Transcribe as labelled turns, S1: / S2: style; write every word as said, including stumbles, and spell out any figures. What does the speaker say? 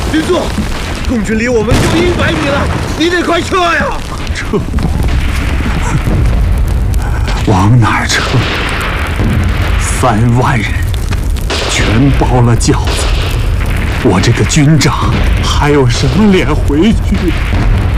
S1: 军座，共军离我们就一百米了，你得快撤呀！
S2: 撤？往哪儿撤？三万人，全包了饺子，我这个军长还有什么脸回去？